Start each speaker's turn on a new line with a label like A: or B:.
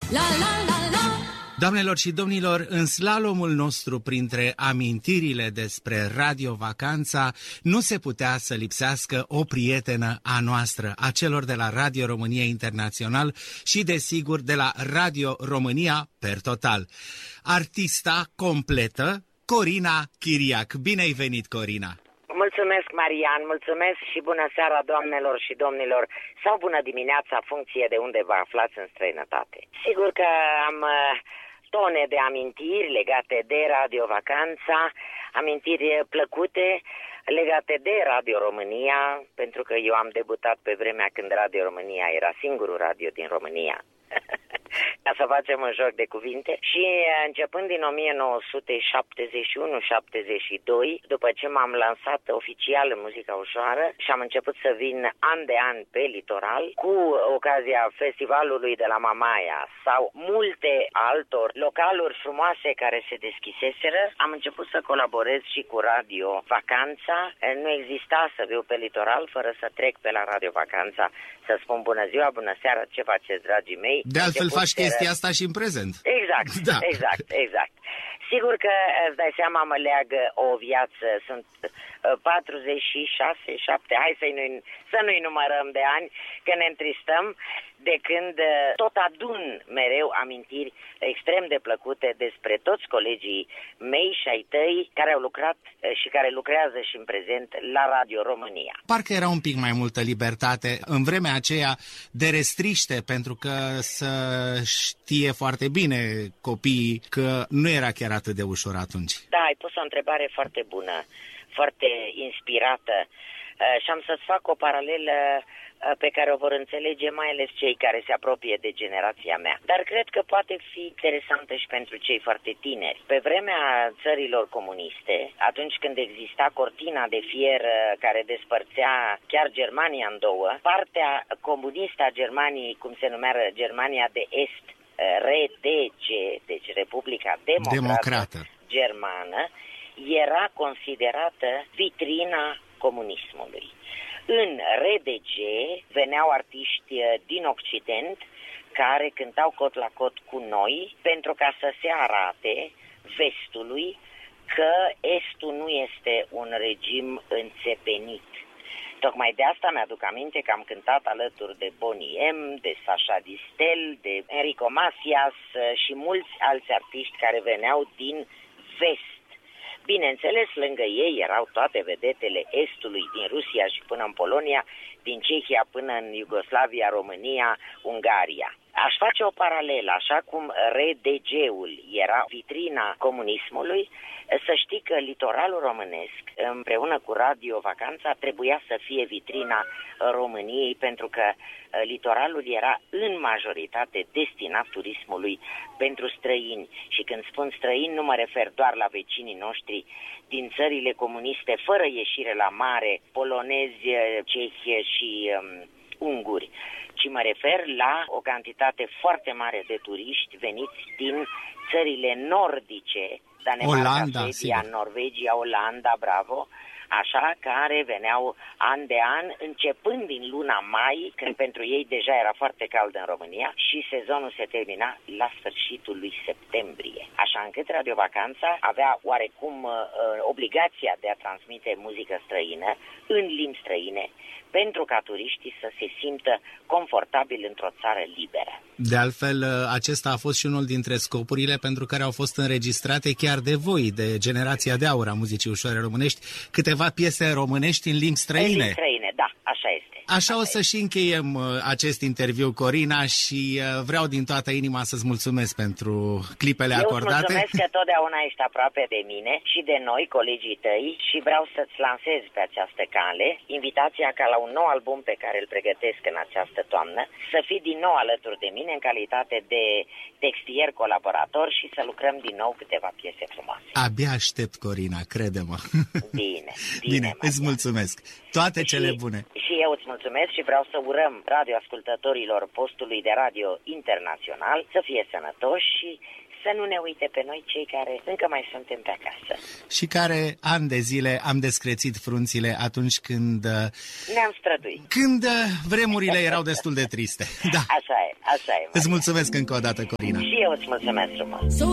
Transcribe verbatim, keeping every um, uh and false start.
A: La la la la.
B: Doamnelor și domnilor, în slalomul nostru printre amintirile despre Radio Vacanța nu se putea să lipsească o prietenă a noastră, a celor de la Radio România Internațional și, desigur, de la Radio România per total. Artista completă, Corina Chiriac. Bine ai venit, Corina!
C: Mulțumesc, Marian, mulțumesc și bună seara, doamnelor și domnilor, sau bună dimineața, funcție de unde vă aflați în străinătate. Sigur că am tone de amintiri legate de Radio Vacanța, amintiri plăcute legate de Radio România, pentru că eu am debutat pe vremea când Radio România era singurul radio din România. Ca să facem un joc de cuvinte. Și începând din o mie nouă sute șaptezeci și unu șaptezeci și doi, după ce m-am lansat oficial în muzica ușoară și am început să vin an de an pe litoral, cu ocazia festivalului de la Mamaia sau multe altor localuri frumoase care se deschiseseră, am început să colaborez și cu Radio Vacanța. Nu exista să viu pe litoral fără să trec pe la Radio Vacanța să spun bună ziua, bună seara, ce faceți, dragii mei?
B: De altfel faci chestia asta și în prezent.
C: Exact, da. exact, exact. Sigur că îți dai seama, mă leagă o viață, sunt patruzeci și șase, șapte, hai să nu, să nu-i numărăm de ani, că ne întristăm, de când tot adun mereu amintiri extrem de plăcute despre toți colegii mei și ai tăi care au lucrat și care lucrează și în prezent la Radio România.
B: Parcă era un pic mai multă libertate în vremea aceea de restriște, pentru că să știe foarte bine copiii că nu era chiar atât de ușor atunci.
C: Da, ai pus o întrebare foarte bună, foarte inspirată și am să-ți fac o paralelă pe care o vor înțelege mai ales cei care se apropie de generația mea. Dar cred că poate fi interesantă și pentru cei foarte tineri. Pe vremea țărilor comuniste, atunci când exista cortina de fier care despărțea chiar Germania în două, partea comunistă a Germaniei, cum se numea Germania de Est, R D G, deci Republica Democrată, Democrată Germană, era considerată vitrina comunismului. În R D G veneau artiști din Occident care cântau cot la cot cu noi pentru ca să se arate vestului că Estul nu este un regim înțepenit. Tocmai de asta mi-aduc aminte că am cântat alături de Bonnie M, de Sasha Distel, de Enrico Macias și mulți alți artiști care veneau din vest. Bineînțeles, lângă ei erau toate vedetele Estului, din Rusia și până în Polonia, din Cehia până în Iugoslavia, România, Ungaria. Aș face o paralelă, așa cum R D G-ul era vitrina comunismului, să știi că litoralul românesc, împreună cu Radio Vacanța, trebuia să fie vitrina României, pentru că litoralul era în majoritate destinat turismului pentru străini. Și când spun străini, nu mă refer doar la vecinii noștri din țările comuniste, fără ieșire la mare, polonezi, cehi și um, unguri, ci mă refer la o cantitate foarte mare de turiști veniți din țările nordice, Danemarca,
B: Olanda,
C: Suedia,
B: sigur.
C: Norvegia, Olanda, bravo, așa, care veneau an de an, începând din luna mai, când pentru ei deja era foarte cald în România, și sezonul se termina la sfârșitul lui septembrie. Așa încât Radio Vacanța avea oarecum uh, obligația de a transmite muzică străină în limbi străine, pentru ca turiștii să se simtă confortabil într-o țară liberă.
B: De altfel, acesta a fost și unul dintre scopurile pentru care au fost înregistrate chiar de voi, de generația de aur a muzicii ușoare românești, câteva piese românești în limbi străine.
C: În limbi străine, da, așa este.
B: Așa o să și încheiem acest interviu, Corina, și vreau din toată inima să-ți mulțumesc pentru clipele
C: Eu
B: acordate.
C: Eu mulțumesc că totdeauna ești aproape de mine și de noi, colegii tăi, și vreau să-ți lansez pe această cale invitația ca la un nou album pe care îl pregătesc în această toamnă, să fii din nou alături de mine în calitate de textier colaborator și să lucrăm din nou câteva piese frumoase.
B: Abia aștept, Corina, crede-mă.
C: Bine, bine,
B: bine, îți mulțumesc. Toate cele
C: și,
B: bune.
C: Și eu îți mulțumesc și vreau să urăm radioascultătorilor postului de radio internațional să fie sănătoși și să nu ne uite pe noi cei care încă mai suntem pe acasă.
B: Și care ani de zile am descrețit frunțile atunci când...
C: Ne-am străduit.
B: Când vremurile erau destul de triste. Da.
C: Așa e, așa e. Maria.
B: Îți mulțumesc încă o dată, Corina.
C: Și eu îți mulțumesc frumos.